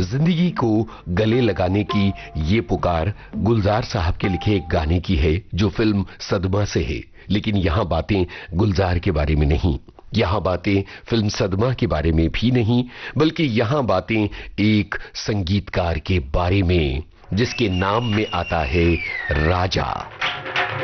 जिंदगी को गले लगाने की ये पुकार गुलजार साहब के लिखे एक गाने की है जो फिल्म सदमा से है। लेकिन यहां बातें गुलजार के बारे में नहीं, यहां बातें फिल्म सदमा के बारे में भी नहीं, बल्कि यहां बातें एक संगीतकार के बारे में जिसके नाम में आता है राजा।